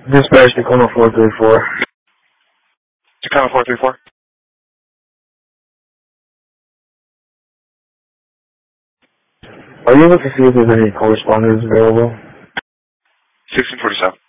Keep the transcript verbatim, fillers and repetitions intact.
Dispatch Tacoma four three four. Tacoma four three four. Are you able to see if there's any correspondence available? sixteen forty-seven.